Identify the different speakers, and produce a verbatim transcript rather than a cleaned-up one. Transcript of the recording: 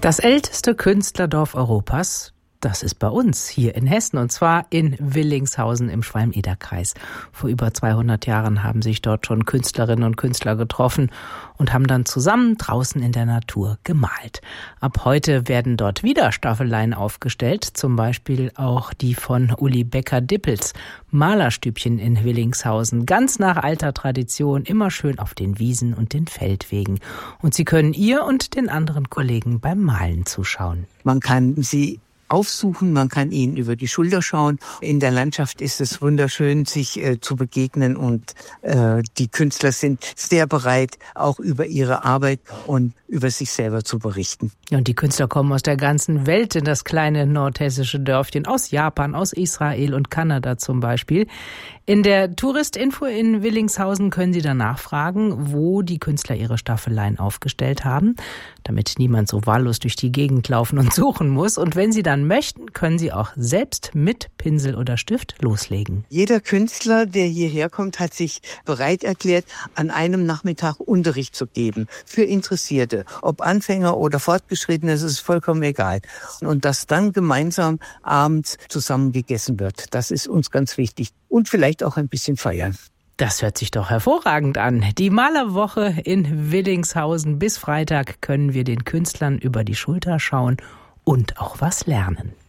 Speaker 1: Das älteste Künstlerdorf Europas, das ist bei uns hier in Hessen, und zwar in Willingshausen im Schwalm-Eder-Kreis. Vor über zweihundert Jahren haben sich dort schon Künstlerinnen und Künstler getroffen und haben dann zusammen draußen in der Natur gemalt. Ab heute werden dort wieder Staffeleien aufgestellt, zum Beispiel auch die von Uli Becker-Dippels, Malerstübchen in Willingshausen, ganz nach alter Tradition, immer schön auf den Wiesen und den Feldwegen. Und Sie können ihr und den anderen Kollegen beim Malen zuschauen.
Speaker 2: Man kann sie aufsuchen, man kann ihnen über die Schulter schauen. In der Landschaft ist es wunderschön, sich äh, zu begegnen, und äh, die Künstler sind sehr bereit, auch über ihre Arbeit und über sich selber zu berichten.
Speaker 1: Ja, und die Künstler kommen aus der ganzen Welt in das kleine nordhessische Dörfchen, aus Japan, aus Israel und Kanada zum Beispiel. In der Touristinfo in Willingshausen können Sie dann nachfragen, wo die Künstler ihre Staffeleien aufgestellt haben, damit niemand so wahllos durch die Gegend laufen und suchen muss. Und wenn Sie dann möchten, können Sie auch selbst mit Pinsel oder Stift loslegen.
Speaker 2: Jeder Künstler, der hierher kommt, hat sich bereit erklärt, an einem Nachmittag Unterricht zu geben für Interessierte. Ob Anfänger oder Fortgeschrittene, das ist vollkommen egal. Und dass dann gemeinsam abends zusammen gegessen wird, das ist uns ganz wichtig. Und vielleicht auch ein bisschen feiern.
Speaker 1: Das hört sich doch hervorragend an. Die Malerwoche in Willingshausen. Bis Freitag können wir den Künstlern über die Schulter schauen und auch was lernen.